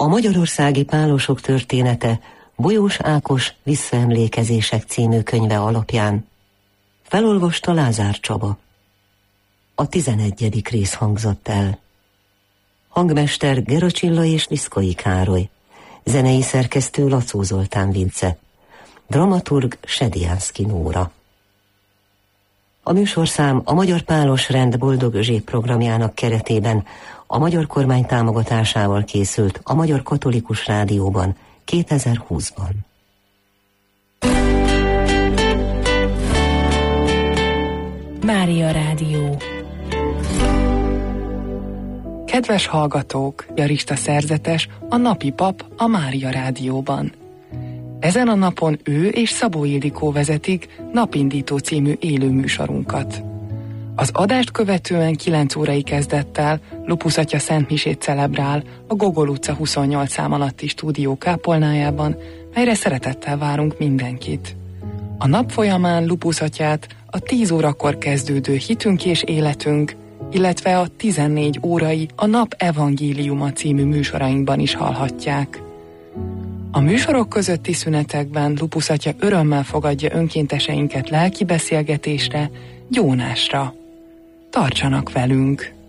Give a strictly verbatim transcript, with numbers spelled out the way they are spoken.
A magyarországi pálosok története Bolyós Ákos Visszaemlékezések című könyve alapján. Felolvasta Lázár Csaba. A tizenegyedik rész hangzott el. Hangmester Gera Csilla és Liszkai Károly. Zenei szerkesztő Lacó Zoltán Vince. Dramaturg Sediánszky Nóra. A műsorszám a Magyar Pálos Rend Boldog Özsék programjának keretében a magyar kormány támogatásával készült a Magyar Katolikus Rádióban kétezer-húszban. Mária Rádió. Kedves hallgatók, Jarista Szerzetes, a napi pap a Mária Rádióban. Ezen a napon ő és Szabó Ildikó vezetik Napindító című élő műsorunkat. Az adást követően kilenc órai kezdettel Lupusz atya szentmisét celebrál a Gogol utca huszonnyolc szám alatti stúdió kápolnájában, melyre szeretettel várunk mindenkit. A nap folyamán Lupusz atyát a tíz órakor kezdődő Hitünk és életünk, illetve a tizennégy órai a Nap Evangéliuma című műsorainkban is hallhatják. A műsorok közötti szünetekben Lupusz atya örömmel fogadja önkénteseinket lelki beszélgetésre, gyónásra. Tartsanak velünk!